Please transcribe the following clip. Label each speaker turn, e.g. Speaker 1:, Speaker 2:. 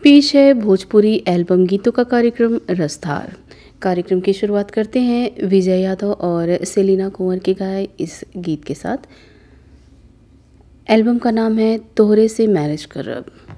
Speaker 1: पेश है भोजपुरी एल्बम गीतों का कार्यक्रम रसधार। कार्यक्रम की शुरुआत करते हैं विजय यादव और सेलिना कुंवर के गाए इस गीत के साथ। एल्बम का नाम है तोहरे से मैरिज करब।